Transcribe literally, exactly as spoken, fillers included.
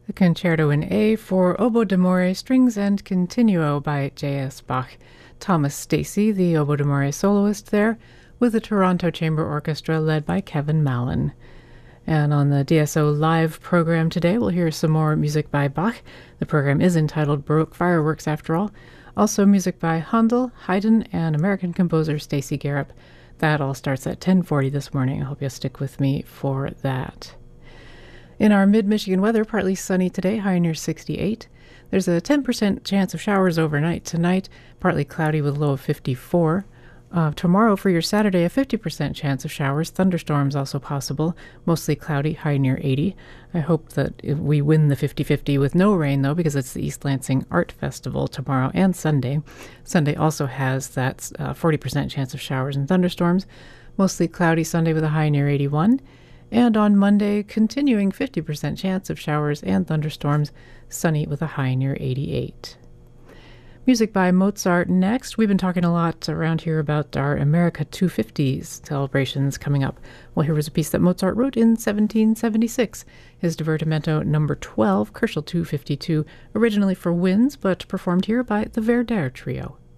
The Concerto in A for Oboe d'Amore, Strings and Continuo by J S. Bach. Thomas Stacey, the oboe d'amore soloist there, with the Toronto Chamber Orchestra led by Kevin Mallon. And on the D S O Live program today, we'll hear some more music by Bach. The program is entitled Baroque Fireworks, after all. Also music by Handel, Haydn, and American composer Stacey Garrop. That all starts at ten forty this morning. I hope you'll stick with me for that. In our mid-Michigan weather, partly sunny today, high near sixty-eight. There's a ten percent chance of showers overnight tonight, partly cloudy with low of fifty-four. Uh, tomorrow for your Saturday, a fifty percent chance of showers, thunderstorms also possible, mostly cloudy, high near eighty. I hope that if we win the fifty-fifty with no rain, though, because it's the East Lansing Art Festival tomorrow and Sunday. Sunday also has that uh, forty percent chance of showers and thunderstorms, mostly cloudy Sunday with a high near eighty-one. And on Monday, continuing fifty percent chance of showers and thunderstorms, sunny with a high near eighty-eight. Music by Mozart next. We've been talking a lot around here about our America two fifties celebrations coming up. Well, here was a piece that Mozart wrote in seventeen seventy-six, his Divertimento number twelve, Kerschel two fifty-two, originally for winds, but performed here by the Verder Trio.